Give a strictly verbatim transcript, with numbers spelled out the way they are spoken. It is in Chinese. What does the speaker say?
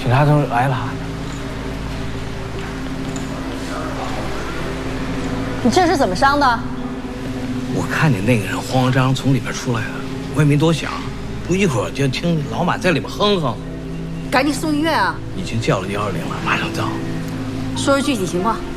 警察都来了。 你这是怎么伤的？ 我看见那个人慌慌张张从里边出来了，我也没多想，不一会儿就听老马在里面哼哼。 赶紧送医院啊！ 已经叫了幺二零了，马上到。 说说具体情况。